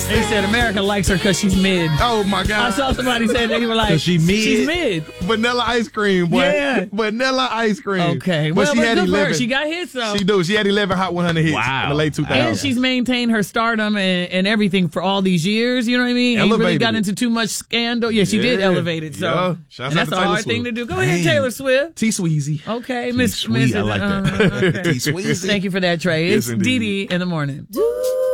They said America likes her because she's mid. Oh my I God. saw somebody say they were like, she mid? she's mid. Vanilla ice cream, boy. Yeah. Vanilla ice cream. Okay. But Well, she had good for her. 11. She got hits, though. She do. She had 11 Hot 100 hits in the late 2000s. And she's maintained her stardom and everything for all these years. You know what I mean? Ain't really Elevated got it. into too much scandal. Yeah, she did elevate it. So Yeah. Shouts and out that's to a Taylor hard Swift. thing to do. Go ahead, Taylor Swift. T-Sweezy. Okay, Miss. Sweet, I like that. Okay. T-Sweezy. Thank you for that, Trey. Yes, It's Dee indeed. Dee in the morning.